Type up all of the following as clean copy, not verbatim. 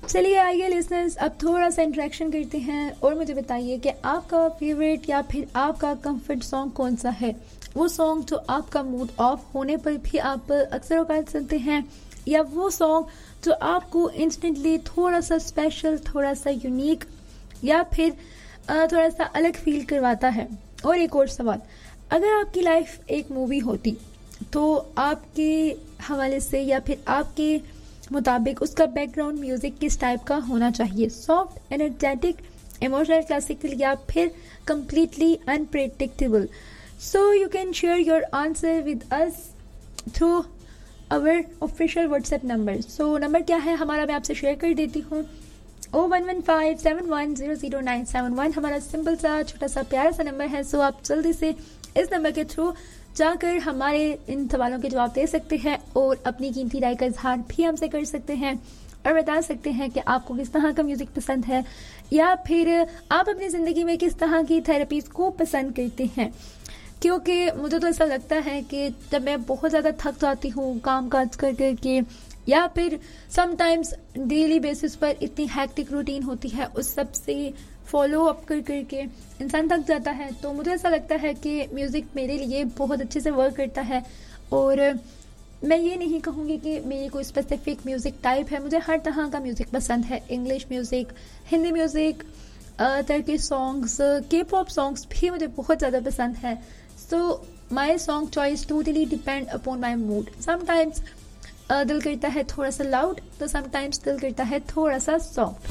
चलिए आइए लिसनर्स, अब थोड़ा सा इंटरेक्शन करते हैं और मुझे बताइए कि आपका फेवरेट या फिर आपका कंफर्ट सॉन्ग कौन सा है। वो सॉन्ग जो आपका मूड ऑफ होने पर भी आप अक्सर औकात सुनते हैं, या वो सॉन्ग जो आपको इंस्टेंटली थोड़ा सा स्पेशल, थोड़ा सा यूनिक या फिर थोड़ा सा अलग फील करवाता है। और एक और सवाल, अगर आपकी लाइफ एक मूवी होती तो आपके हवाले से या फिर आपके मुताबिक उसका बैकग्राउंड म्यूजिक किस टाइप का होना चाहिए? सॉफ्ट, एनर्जेटिक, इमोशनल, क्लासिकल या फिर completely unpredictable? So you can share your answer with us through our official WhatsApp number. So number क्या है हमारा, मैं आपसे शेयर कर देती हूँ। 01157100971 हमारा सिंपल सा छोटा सा प्यारा सा नंबर है। सो आप जल्दी से इस नंबर के थ्रू जाकर हमारे इन सवालों के जवाब दे सकते हैं और अपनी कीमती राय का इजहार भी हमसे कर सकते हैं और बता सकते हैं कि आपको किस तरह का म्यूजिक पसंद है या फिर आप अपनी जिंदगी में किस तरह की थेरेपीज को पसंद करते हैं। क्योंकि मुझे तो ऐसा लगता है कि जब मैं बहुत ज़्यादा थक जाती हूँ काम काज कर करके, या फिर समटाइम्स डेली बेसिस पर इतनी हैक्टिक रूटीन होती है, उस सब से फॉलो अप कर करके इंसान थक जाता है, तो मुझे ऐसा लगता है कि म्यूज़िक मेरे लिए बहुत अच्छे से वर्क करता है। और मैं ये नहीं कहूँगी कि मेरी कोई स्पेसिफिक म्यूज़िक टाइप है, मुझे हर तरह का म्यूज़िक पसंद है। English music, Hindi music, Turkish songs, के पॉप सॉन्ग्स भी मुझे बहुत ज़्यादा पसंद है। सो my song choice totally depend upon my mood. Sometimes दिल करता है थोड़ा सा लाउड, तो समटाइम्स दिल करता है थोड़ा सा सॉफ्ट।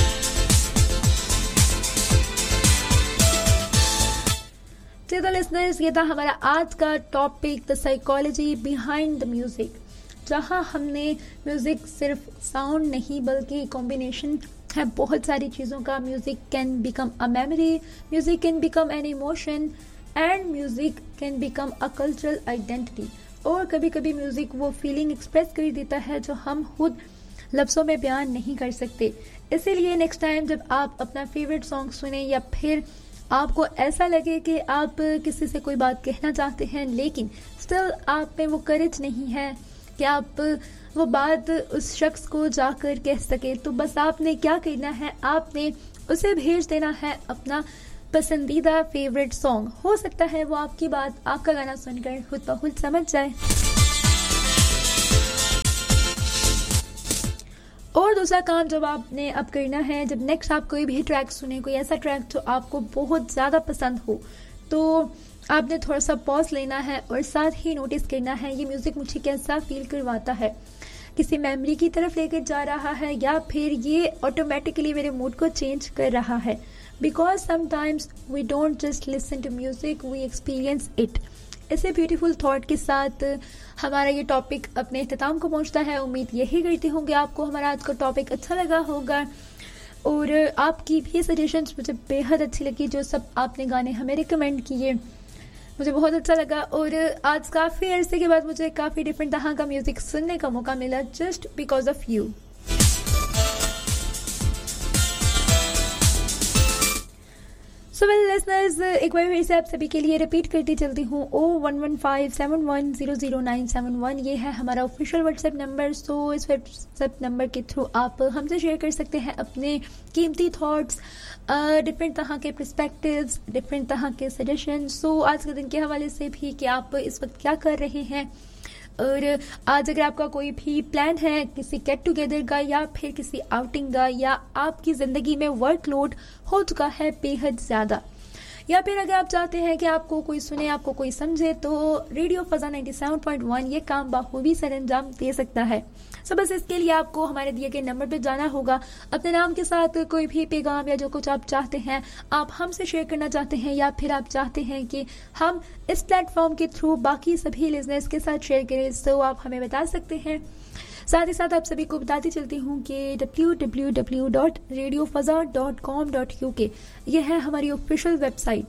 तो लिसनर्स, ये था हमारा आज का topic, the psychology behind the music, जहां हमने म्यूजिक सिर्फ साउंड नहीं बल्कि कॉम्बिनेशन है बहुत सारी चीज़ों का। Music can become a memory, music can become an emotion and music can become a cultural identity. और कभी कभी म्यूजिक वो फीलिंग एक्सप्रेस कर देता है जो हम खुद लफ्ज़ों में बयान नहीं कर सकते। इसीलिए नेक्स्ट टाइम जब आप अपना फेवरेट सॉन्ग सुने या फिर आपको ऐसा लगे कि आप किसी से कोई बात कहना चाहते हैं लेकिन स्टिल आप में वो करेज नहीं है कि आप वो बात उस शख्स को जाकर कह सके, तो बस आपने क्या करना है, आपने उसे भेज देना है अपना पसंदीदा फेवरेट सॉन्ग। हो सकता है वो आपकी बात, आपका गाना सुनकर खुद ब खुद समझ जाए। और दूसरा काम जब आपने अब करना है, जब नेक्स्ट आप कोई भी ट्रैक सुने, कोई ऐसा ट्रैक जो आपको बहुत ज़्यादा पसंद हो, तो आपने थोड़ा सा पॉज लेना है और साथ ही नोटिस करना है ये म्यूज़िक मुझे कैसा फील करवाता है, किसी मेमोरी की तरफ लेकर जा रहा है या फिर ये ऑटोमेटिकली मेरे मूड को चेंज कर रहा है। Because sometimes we don't just listen to music, we experience it. ऐसे ब्यूटीफुल थॉट के साथ हमारा ये टॉपिक अपने इख्तिताम को पहुंचता है। उम्मीद यही करती हूँ कि आपको हमारा आज का टॉपिक अच्छा लगा होगा और आपकी भी सजेशंस मुझे बेहद अच्छी लगी। जो सब आपने गाने हमें रिकमेंड किए मुझे बहुत अच्छा लगा और आज काफ़ी अरसे के बाद मुझे काफ़ी डिफरेंट तरह का म्यूज़िक सुनने का मौका मिला just because of you. So well listeners, एक बार फिर से आप सभी के लिए रिपीट करती चलती हूँ 01157100971 ये है हमारा ऑफिशियल व्हाट्सएप नंबर। सो इस व्हाट्सएप नंबर के थ्रू आप हमसे शेयर कर सकते हैं अपने कीमती थॉट्स, डिफरेंट तरह के पर्सपेक्टिव्स, डिफरेंट तरह के सजेशन। सो आज के दिन के हवाले से भी कि आप इस वक्त क्या कर रहे हैं, और आज अगर आपका कोई भी प्लान है किसी गेट टुगेदर का या फिर किसी आउटिंग का, या आपकी ज़िंदगी में वर्कलोड हो चुका है बेहद ज़्यादा, या फिर अगर आप चाहते हैं कि आपको कोई सुने, आपको कोई समझे, तो रेडियो फजा 97.1 ये काम बाखूबी सर अंजाम दे सकता है। सो बस इसके लिए आपको हमारे दिए गए नंबर पर जाना होगा। अपने नाम के साथ कोई भी पैगाम या जो कुछ आप चाहते हैं, आप हमसे शेयर करना चाहते हैं या फिर आप चाहते हैं कि हम इस प्लेटफॉर्म के थ्रू बाकी सभी लिसनर्स के साथ शेयर करें, तो आप हमें बता सकते हैं। साथ ही साथ आप सभी को बताती चलती हूँ कि www.radiofaza.com.uk ये है हमारी ऑफिशियल वेबसाइट।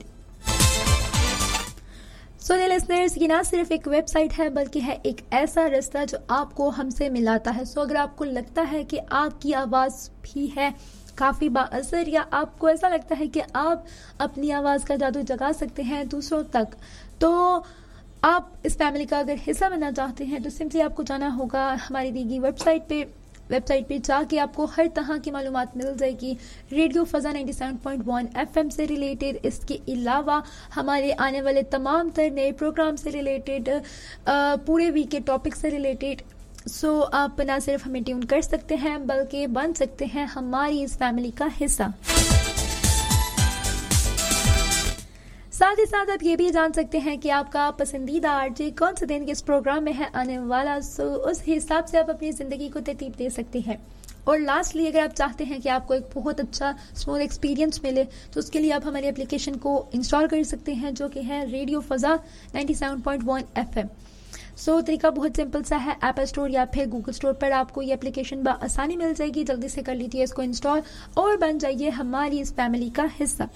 सो लिसनर्स, ये ना सिर्फ एक वेबसाइट है बल्कि है एक ऐसा रास्ता जो आपको हमसे मिलाता है। सो अगर आपको लगता है कि आपकी आवाज़ भी है काफ़ी बाअसर, या आपको ऐसा लगता है कि आप अपनी आवाज़ का जादू जगा सकते हैं दूसरों तक, तो आप इस फैमिली का अगर हिस्सा बनना चाहते हैं तो सिंपली आपको जाना होगा हमारी दी गई वेबसाइट पे वेबसाइट पे जाके आपको हर तरह की मालूमात मिल जाएगी रेडियो फजा 97.1 FM से रिलेटेड। इसके अलावा हमारे आने वाले तमाम तर नए प्रोग्राम से रिलेटेड, पूरे वीक के टॉपिक से रिलेटेड। सो आप ना सिर्फ हमें ट्यून कर सकते हैं बल्कि बन सकते हैं हमारी इस फैमिली का हिस्सा। साथ ही साथ आप ये भी जान सकते हैं कि आपका पसंदीदा आरजे कौन से दिन के इस प्रोग्राम में है आने वाला। सो उस हिसाब से आप अपनी जिंदगी को तरतीब दे सकते हैं। और लास्टली, अगर आप चाहते हैं कि आपको एक बहुत अच्छा स्मूथ एक्सपीरियंस मिले तो उसके लिए आप हमारी एप्लीकेशन को इंस्टॉल कर सकते हैं जो कि है रेडियो फजा 97.1 FM। सो तरीका बहुत सिंपल सा है, एप्पल स्टोर या फिर गूगल स्टोर पर आपको ये एप्लीकेशन आसानी मिल जाएगी। जल्दी से कर लीजिए इसको इंस्टॉल और बन जाइए हमारी इस फैमिली का हिस्सा।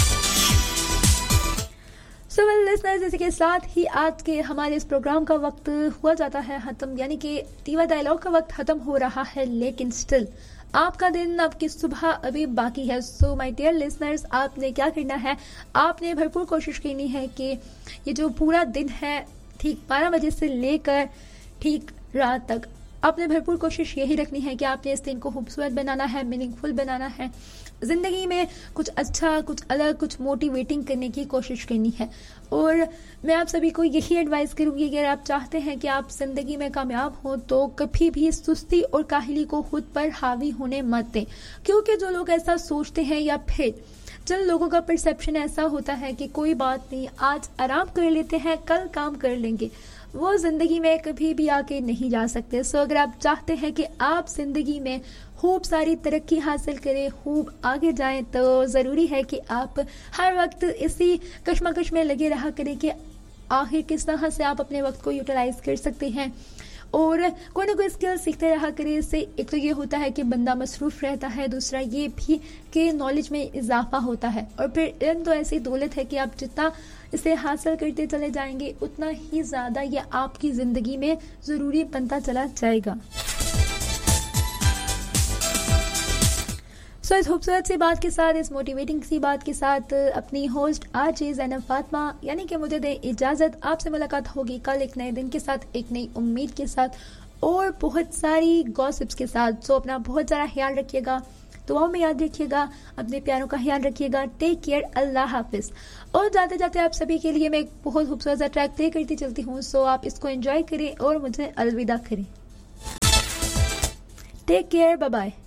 सो वेल लिसनर्स, इसी के साथ ही आज के हमारे इस प्रोग्राम का वक्त हुआ जाता है खत्म, यानी कि टीवा डायलॉग का वक्त खत्म हो रहा है, लेकिन स्टिल आपका दिन, आपकी सुबह अभी बाकी है। सो माय डियर लिसनर्स, आपने क्या करना है, आपने भरपूर कोशिश करनी है कि ये जो पूरा दिन है ठीक 12 बजे से लेकर ठीक रात तक, आपने भरपूर कोशिश यही रखनी है कि आपने इस दिन को खूबसूरत बनाना है, मीनिंगफुल बनाना है, जिंदगी में कुछ अच्छा, कुछ अलग, कुछ मोटिवेटिंग करने की कोशिश करनी है। और मैं आप सभी को यही एडवाइस करूंगी कि अगर आप चाहते हैं कि आप जिंदगी में कामयाब हो तो कभी भी सुस्ती और काहली को खुद पर हावी होने मत दें, क्योंकि जो लोग ऐसा सोचते हैं या फिर जिन लोगों का परसेप्शन ऐसा होता है कि कोई बात नहीं, आज आराम कर लेते हैं, कल काम कर लेंगे, वो जिंदगी में कभी भी आके नहीं जा सकते। सो अगर आप चाहते हैं कि आप जिंदगी में खूब सारी तरक्की हासिल करें, खूब आगे जाएं, तो ज़रूरी है कि आप हर वक्त इसी कश्मकश में लगे रहा करें कि आखिर किस तरह से आप अपने वक्त को यूटिलाइज कर सकते हैं और कोई ना कोई स्किल सीखते रहा करें। इससे एक तो ये होता है कि बंदा मसरूफ रहता है, दूसरा ये भी कि नॉलेज में इजाफा होता है, और फिर इल्म तो ऐसी दौलत है कि आप जितना इसे हासिल करते चले जाएंगे उतना ही ज़्यादा ये आपकी ज़िंदगी में ज़रूरी बनता चला जाएगा। सो इस खूबसूरत सी बात के साथ, इस मोटिवेटिंग सी बात के साथ अपनी होस्ट आरजे ज़ैनब फातिमा यानी कि मुझे दे इजाज़त। आपसे मुलाकात होगी कल एक नए दिन के साथ, एक नई उम्मीद के साथ और बहुत सारी गॉसिप्स के साथ। सो अपना बहुत सारा ख्याल रखिएगा, दुआओं में याद रखिएगा, अपने प्यारों का ख्याल रखिएगा। टेक केयर, अल्लाह हाफिज। और जाते जाते आप सभी के लिए मैं एक बहुत खूबसूरत सा ट्रैक प्ले करती चलती हूँ। सो आप इसको एंजॉय करें और मुझे अलविदा करें। Take care, bye bye.